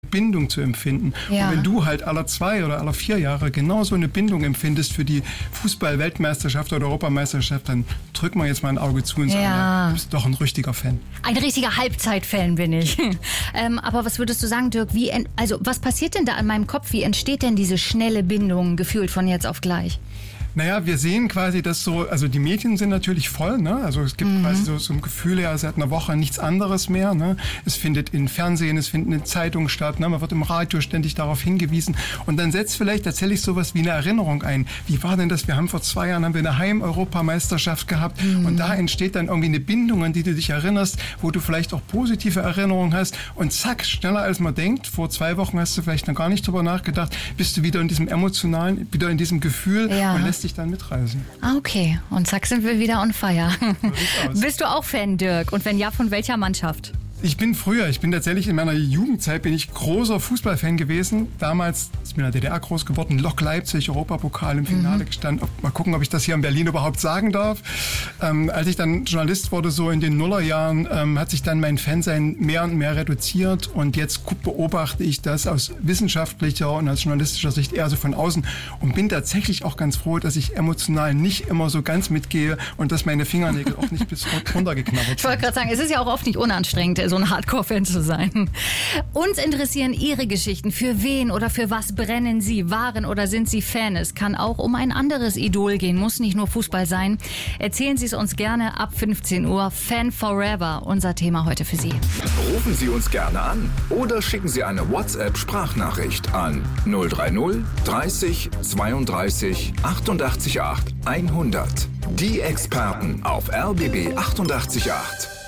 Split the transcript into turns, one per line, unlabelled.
Bindung zu empfinden.
Ja.
Und wenn du halt alle 2 oder alle 4 Jahre genauso eine Bindung empfindest für die Fußball-Weltmeisterschaft oder Europameisterschaft, dann drück mal jetzt mal ein Auge zu und sag, du bist doch ein richtiger Fan.
Ein richtiger Halbzeitfan bin ich. Aber was würdest du sagen, Dirk? Was passiert denn da in meinem Kopf? Wie entsteht denn diese schnelle Bindung gefühlt von jetzt auf gleich?
Naja, wir sehen quasi, dass also die Medien sind natürlich voll, ne? Also es gibt quasi so ein Gefühl, ja, seit einer Woche nichts anderes mehr, ne? Es findet in Fernsehen, es findet in Zeitungen statt, ne? Man wird im Radio ständig darauf hingewiesen und dann erzähle ich sowas wie eine Erinnerung ein. Wie war denn das? Vor 2 Jahren haben wir eine Heim-Europameisterschaft gehabt und da entsteht dann irgendwie eine Bindung, an die du dich erinnerst, wo du vielleicht auch positive Erinnerungen hast und zack, schneller als man denkt, vor 2 Wochen hast du vielleicht noch gar nicht drüber nachgedacht, bist du wieder in diesem emotionalen, wieder in diesem Gefühl und lässt dich dann mitreisen.
Ah, okay. Und zack sind wir wieder on fire.
So
Bist du auch Fan, Dirk? Und wenn ja, von welcher Mannschaft?
Ich bin tatsächlich in meiner Jugendzeit großer Fußballfan gewesen. Damals ist mir in der DDR groß geworden, Lok Leipzig, Europapokal im Finale gestanden. Mal gucken, ob ich das hier in Berlin überhaupt sagen darf. Als ich dann Journalist wurde, so in den Nullerjahren, hat sich dann mein Fansein mehr und mehr reduziert und jetzt beobachte ich das aus wissenschaftlicher und aus journalistischer Sicht eher so von außen und bin tatsächlich auch ganz froh, dass ich emotional nicht immer so ganz mitgehe und dass meine Fingernägel auch nicht bis runtergeknabbert sind.
Ich wollte gerade sagen, es ist ja auch oft nicht unanstrengend, so ein Hardcore-Fan zu sein. Uns interessieren Ihre Geschichten. Für wen oder für was brennen Sie? Waren oder sind Sie Fan? Es kann auch um ein anderes Idol gehen, muss nicht nur Fußball sein. Erzählen Sie es uns gerne ab 15 Uhr. Fan Forever, unser Thema heute für Sie.
Rufen Sie uns gerne an oder schicken Sie eine WhatsApp-Sprachnachricht an 030 30 32 88 8 100. Die Experten auf RBB 88 8.